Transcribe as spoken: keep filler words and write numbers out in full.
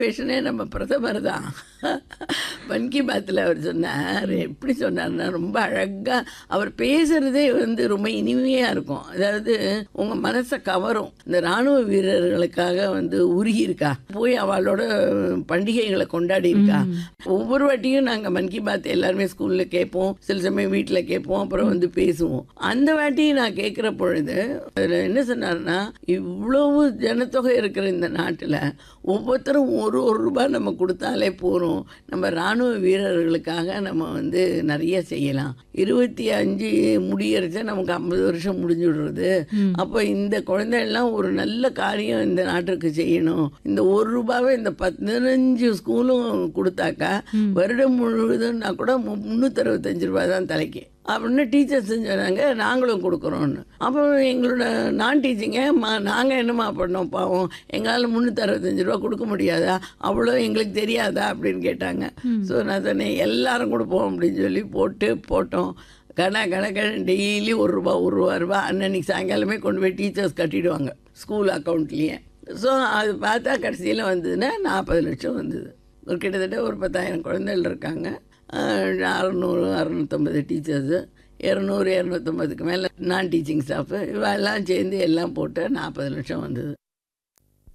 பேஷனே நம்ம பிரதமர் தான். மன் கி பாத்தில் அவர் சொன்னார். எப்படி சொன்னார்னா, ரொம்ப அழகா அவர் பேசுறதே வந்து ரொம்ப இனிமையா இருக்கும். அதாவது உங்க மனசை கவரும். இந்த ராணுவ வீரர்களுக்காக வந்து உருகி இருக்கா, போய் அவளோட பண்டிகைகளை கொண்டாடி இருக்கா. ம். ஒவ்வொரு வாட்டியும் நாங்கள் மன் கி பாத் எல்லாருமே ஸ்கூலில் கேட்போம், சில சமயம் வீட்டில் கேட்போம், அப்புறம் வந்து பேசுவோம். அந்த வாட்டி நான் கேட்குற பொழுது அதில் என்ன சொன்னார்னா, இவ்வளவு ஜனத்தொகை இருக்கிற இந்த நாட்டில் ஒவ்வொருத்தரும் ஒரு ஒரு ரூபாய் நம்ம கொடுத்தாலே போகிறோம். நம்ம இராணுவ வீரர்களுக்காக நம்ம வந்து நிறைய செய்யலாம். இருபத்தி அஞ்சு முடியறச்ச நமக்கு ஐம்பது வருஷம் முடிஞ்சு விடுறது. ம். அப்போ இந்த குழந்தைகள்லாம் ஒரு நல்ல காரியம் இந்த நாட்டுக்கு செய்யணும். இந்த ஒரு ரூபாவை இந்த பதினஞ்சு ஸ்கூலும் கொடுத்தாக்கா ம். வருடம் முழுவதும்னா கூட முந்நூற்றி அறுபத்தஞ்சு ரூபாய் தான் தலைக்கு அப்படின்னு டீச்சர்ஸ் சொன்னாங்க. நாங்களும் கொடுக்குறோன்னு. அப்போ எங்களோட நான் டீச்சிங்க மா நாங்கள் என்னம்மா பண்ணோம் பாவம், எங்களால் முந்நூற்றி அறுபத்தஞ்சு ரூபா கொடுக்க முடியாதா, அவ்வளோ எங்களுக்கு தெரியாதா அப்படின்னு கேட்டாங்க. ம். ஸோ நான் சொன்னேன் எல்லாரும் கொடுப்போம் அப்படின்னு சொல்லி போட்டு போட்டோம். கண கணக்கு டெய்லி ஒரு ரூபா ஒரு ரூபா ரூபா அன்னன்னைக்கு சாயங்காலமே கொண்டு போய் டீச்சர்ஸ் கட்டிடுவாங்க ஸ்கூல் அக்கௌண்ட்லேயே. ஸோ அது பார்த்தா கடைசியில் வந்ததுன்னா நாற்பது லட்சம் வந்தது. ஒரு கிட்டத்தட்ட ஒரு பத்தாயிரம் குழந்தைகள் இருக்காங்க. அறநூறு அறநூற்றம்பது டீச்சர்ஸு, இரநூறு இரநூத்தம்பதுக்கு மேலே நான் டீச்சிங் ஸ்டாஃபு, இவெல்லாம் சேர்ந்து எல்லாம் போட்டு நாற்பது லட்சம் வந்தது.